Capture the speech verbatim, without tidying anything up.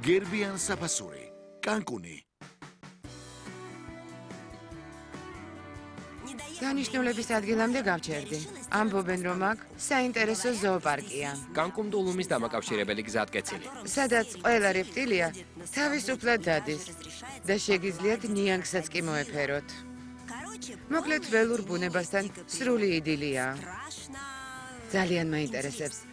გერბიან საფასური, კანკუნი. დანიშნულების ადგილამდე გავჩერდი. ამბობენ, რომ აქ საინტერესო ზოოპარკია. კანკუნ დულუმის დამაკავშირებელი გზატკეცილი. სადაც ყველა რეპტილია თავისუფლად დადის და შეგიძლიათ ნიანგსაც კი მოეფეროთ. მოკლედ ველურ ბუნებასთან სრული იდილია. ძალიან მაინტერესებს.